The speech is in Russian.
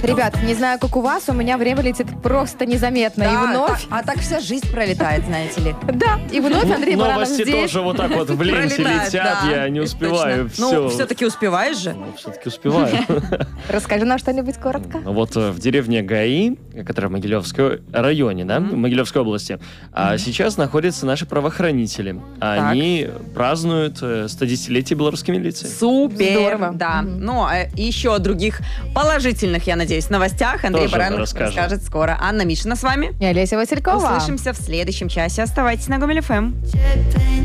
Ребят, не знаю, как у вас, у меня время летит просто незаметно. И вновь... Так вся жизнь пролетает, знаете ли. Да, и вновь Андрей Баранов Новости здесь. тоже вот так вот в ленте Пролетает, летят, да. я не успеваю. Точно. Ну, все-таки успеваешь же. Все-таки успеваю. Расскажи нам что-нибудь коротко. Вот в деревне Гаи, которая в Могилевском районе, да, в Могилевской области, сейчас находятся наши правоохранители. Они празднуют 110-летие белорусской милиции. Супер. Здорово. Да. Ну, и еще о других положительных, я надеюсь, новостях Андрей Тоже Баранов расскажем. расскажет скоро. Анна Мишина с вами. И Олеся Василькова. Услышимся в следующем часе. Оставайтесь на Гомель ФМ.